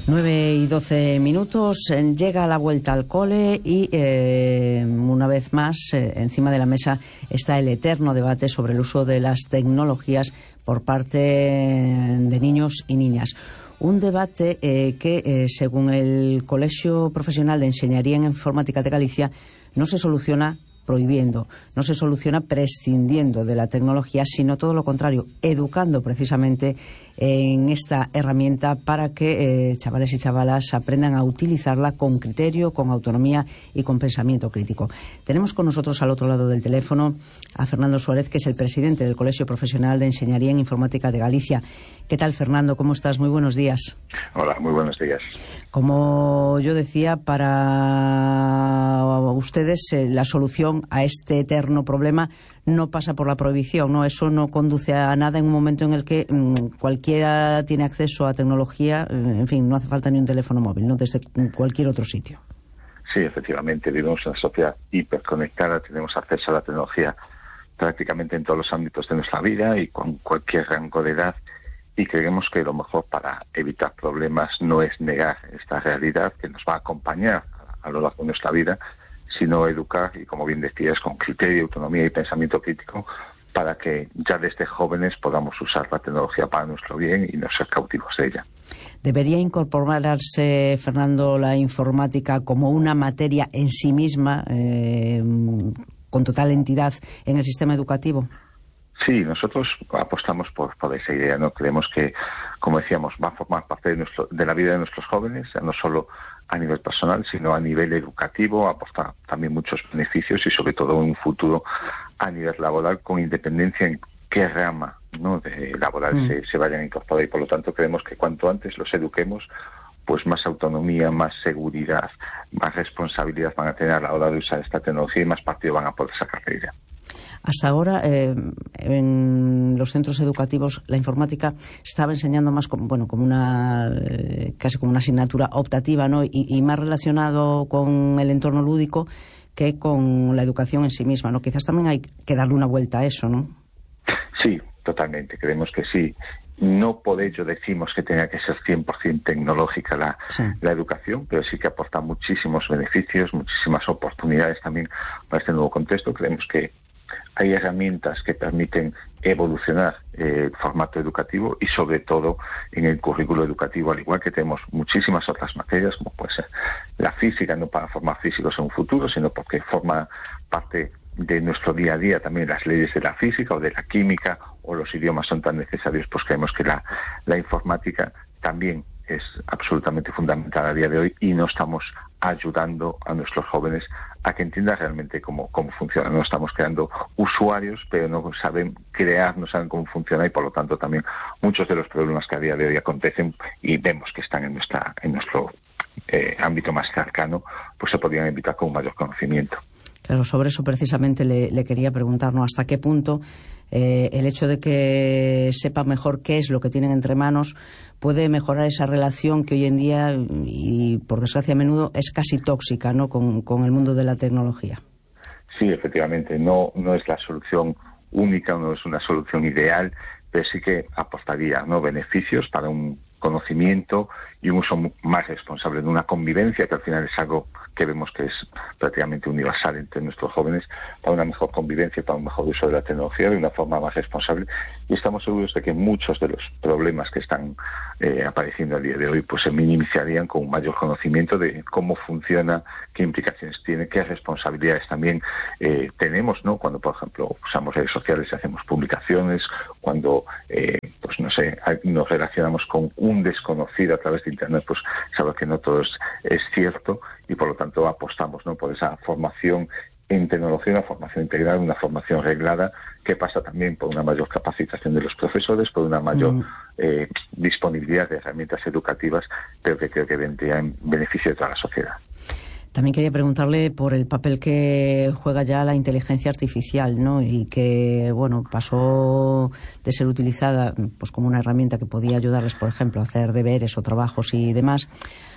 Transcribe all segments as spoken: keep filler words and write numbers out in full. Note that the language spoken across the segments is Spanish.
nueve y doce minutos, llega la vuelta al cole y eh, una vez más eh, encima de la mesa está el eterno debate sobre el uso de las tecnologías por parte de niños y niñas. Un debate eh, que, eh, según el Colegio Profesional de Enseñaría en Informática de Galicia, no se soluciona prohibiendo, no se soluciona prescindiendo de la tecnología, sino todo lo contrario, educando precisamente en esta herramienta para que eh, chavales y chavalas aprendan a utilizarla con criterio, con autonomía y con pensamiento crítico. Tenemos con nosotros al otro lado del teléfono a Fernando Suárez, que es el presidente del Colegio Profesional de Enseñaría en Informática de Galicia. ¿Qué tal, Fernando? ¿Cómo estás? Muy buenos días. Hola, muy buenos días. Como yo decía, para ustedes eh, la solución a este eterno problema no pasa por la prohibición, ¿no? Eso no conduce a nada en un momento en el que mmm, cualquiera tiene acceso a tecnología, en fin, no hace falta ni un teléfono móvil, ¿no? Desde cualquier otro sitio. Sí, efectivamente, vivimos en una sociedad hiperconectada, tenemos acceso a la tecnología prácticamente en todos los ámbitos de nuestra vida y con cualquier rango de edad, y creemos que lo mejor para evitar problemas no es negar esta realidad que nos va a acompañar a lo largo de nuestra vida, sino educar, y como bien decías, con criterio, autonomía y pensamiento crítico, para que ya desde jóvenes podamos usar la tecnología para nuestro bien y no ser cautivos de ella. ¿Debería incorporarse, Fernando, la informática como una materia en sí misma, eh, con total entidad, en el sistema educativo? Sí, nosotros apostamos por, por esa idea, ¿no? Creemos que, como decíamos, va a formar parte de, nuestro, de la vida de nuestros jóvenes, no solo a nivel personal, sino a nivel educativo, aporta también muchos beneficios y sobre todo en un futuro a nivel laboral, con independencia en qué rama, ¿no?, de laboral mm. se, se vayan a incorporar, y por lo tanto creemos que cuanto antes los eduquemos, pues más autonomía, más seguridad, más responsabilidad van a tener a la hora de usar esta tecnología y más partido van a poder sacar de ella. Hasta ahora, eh, en los centros educativos, la informática estaba enseñando más como, bueno, como una, eh, casi como una asignatura optativa, ¿no? Y, y más relacionado con el entorno lúdico que con la educación en sí misma, ¿no? Quizás también hay que darle una vuelta a eso, ¿no? Sí, totalmente. Creemos que sí. No por ello decimos que tenga que ser cien por ciento tecnológica la, sí. la educación, pero sí que aporta muchísimos beneficios, muchísimas oportunidades también para este nuevo contexto. Creemos que hay herramientas que permiten evolucionar eh, el formato educativo y sobre todo en el currículo educativo, al igual que tenemos muchísimas otras materias, como puede ser la física, no para formar físicos en un futuro, sino porque forma parte de nuestro día a día también las leyes de la física o de la química, o los idiomas son tan necesarios, pues creemos que la, la informática también es absolutamente fundamental a día de hoy, y no estamos ayudando a nuestros jóvenes a que entiendan realmente cómo, cómo funciona. No estamos creando usuarios, pero no saben crear, no saben cómo funciona, y por lo tanto también muchos de los problemas que a día de hoy acontecen y vemos que están en nuestra en nuestro eh, ámbito más cercano, pues se podrían evitar con un mayor conocimiento. Claro, sobre eso precisamente le, le quería preguntar, ¿no? ¿Hasta qué punto eh, el hecho de que sepa mejor qué es lo que tienen entre manos puede mejorar esa relación que hoy en día, y por desgracia a menudo, es casi tóxica, ¿no?, con, con el mundo de la tecnología? Sí, efectivamente, no, no es la solución única, no es una solución ideal, pero sí que aportaría, ¿no?, beneficios para un conocimiento y un uso más responsable de una convivencia, que al final es algo que vemos que es prácticamente universal entre nuestros jóvenes, para una mejor convivencia, para un mejor uso de la tecnología de una forma más responsable. Y estamos seguros de que muchos de los problemas que están eh, apareciendo a día de hoy pues se minimizarían con un mayor conocimiento de cómo funciona, qué implicaciones tiene, qué responsabilidades también eh, tenemos, ¿no?, cuando, por ejemplo, usamos redes sociales y hacemos publicaciones, cuando eh, pues no sé, nos relacionamos con un desconocido a través de Internet, pues sabes que no todo es, es cierto, y por lo tanto apostamos, ¿no?, por esa formación en tecnología, una formación integral, una formación reglada, que pasa también por una mayor capacitación de los profesores, por una mayor mm. eh, disponibilidad de herramientas educativas, pero que creo que vendría en beneficio de toda la sociedad. También quería preguntarle por el papel que juega ya la inteligencia artificial, ¿no?, y que, bueno, pasó de ser utilizada pues como una herramienta que podía ayudarles, por ejemplo, a hacer deberes o trabajos y demás,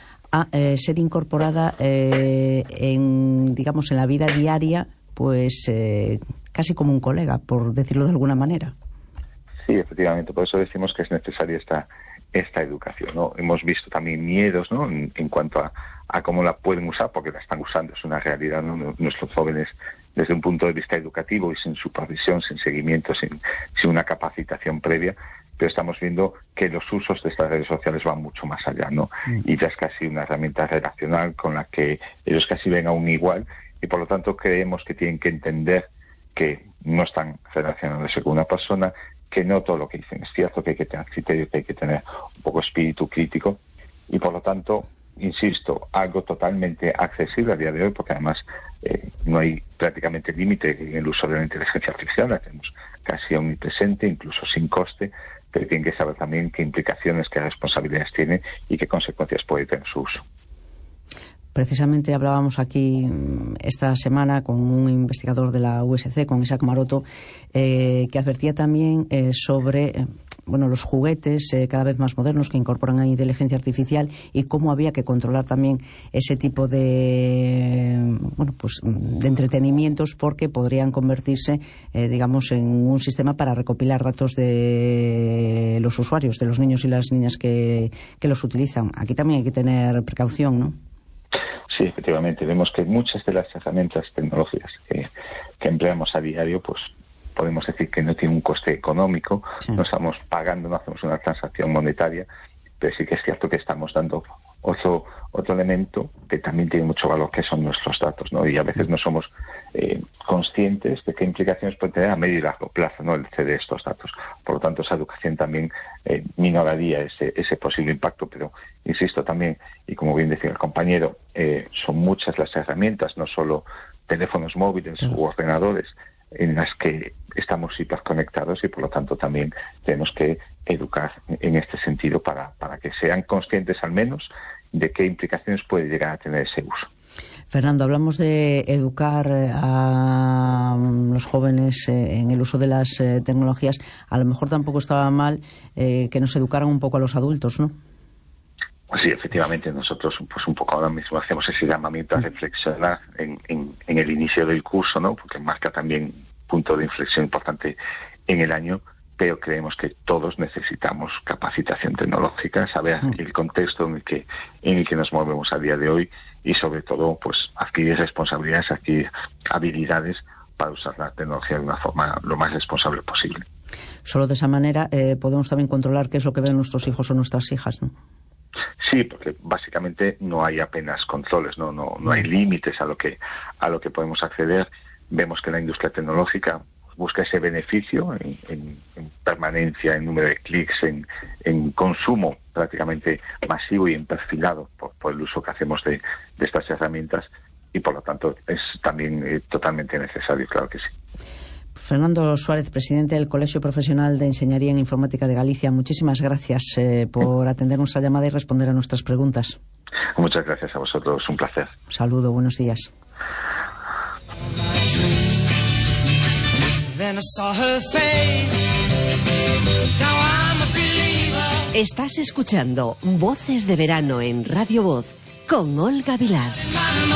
a eh, ser incorporada eh, en, digamos, en la vida diaria, pues eh, casi como un colega, por decirlo de alguna manera. Sí, efectivamente, por eso decimos que es necesaria esta esta educación, ¿no? Hemos visto también miedos, ¿no? En, en cuanto a, a cómo la pueden usar, porque la están usando, es una realidad, ¿no? Nuestros jóvenes, desde un punto de vista educativo y sin supervisión, sin seguimiento, sin, sin una capacitación previa, pero estamos viendo que los usos de estas redes sociales van mucho más allá, ¿no? Mm. Y ya es casi una herramienta relacional con la que ellos casi ven a un igual, y por lo tanto creemos que tienen que entender que no están relacionándose con una persona, que no todo lo que dicen es cierto, que hay que tener criterio, que hay que tener un poco espíritu crítico, y por lo tanto, insisto, algo totalmente accesible a día de hoy, porque además eh, no hay prácticamente límite en el uso de la inteligencia artificial, la tenemos casi omnipresente, incluso sin coste, pero tienen que saber también qué implicaciones, qué responsabilidades tiene y qué consecuencias puede tener su uso. Precisamente hablábamos aquí esta semana con un investigador de la U S C, con Isaac Maroto, eh, que advertía también eh, sobre eh, bueno, los juguetes eh, cada vez más modernos que incorporan a inteligencia artificial y cómo había que controlar también ese tipo de bueno, pues de entretenimientos, porque podrían convertirse, eh, digamos, en un sistema para recopilar datos de los usuarios, de los niños y las niñas que, que los utilizan. Aquí también hay que tener precaución, ¿no? Sí, efectivamente. Vemos que muchas de las herramientas tecnológicas que, que empleamos a diario, pues podemos decir que no tienen un coste económico, sí. No estamos pagando, no hacemos una transacción monetaria, pero sí que es cierto que estamos dando otro otro elemento que también tiene mucho valor, que son nuestros datos, ¿no? Y a veces no somos eh, conscientes de qué implicaciones puede tener a medio y largo plazo, ¿no? El ceder estos datos. Por lo tanto, esa educación también eh, minoraría ese ese posible impacto, pero insisto también, y como bien decía el compañero, eh, son muchas las herramientas, no solo teléfonos móviles u ordenadores, en las que estamos hiperconectados, y por lo tanto también tenemos que educar en este sentido para, para que sean conscientes al menos de qué implicaciones puede llegar a tener ese uso. Fernando, hablamos de educar a los jóvenes en el uso de las tecnologías. A lo mejor tampoco estaba mal eh, que nos educaran un poco a los adultos, ¿no? Sí, efectivamente, nosotros pues un poco ahora mismo hacemos ese llamamiento a reflexionar en, en, en el inicio del curso, ¿no? Porque marca también un punto de inflexión importante en el año, pero creemos que todos necesitamos capacitación tecnológica, saber el contexto en el que en el que nos movemos a día de hoy, y sobre todo pues adquirir responsabilidades, adquirir habilidades para usar la tecnología de una forma lo más responsable posible. Solo de esa manera eh, podemos también controlar qué es lo que ven nuestros hijos o nuestras hijas, ¿no? Sí, porque básicamente no hay apenas controles, no no no hay límites a lo que a lo que podemos acceder. Vemos que la industria tecnológica busca ese beneficio en, en, en permanencia, en número de clics, en, en consumo prácticamente masivo y en perfilado por, por el uso que hacemos de, de estas herramientas, y por lo tanto es también eh, totalmente necesario, claro que sí. Fernando Suárez, presidente del Colegio Profesional de Enseñaría en Informática de Galicia, muchísimas gracias eh, por atender nuestra llamada y responder a nuestras preguntas. Muchas gracias a vosotros, un placer. Un saludo, buenos días. Estás escuchando Voces de Verano en Radio Voz con Olga Vilar.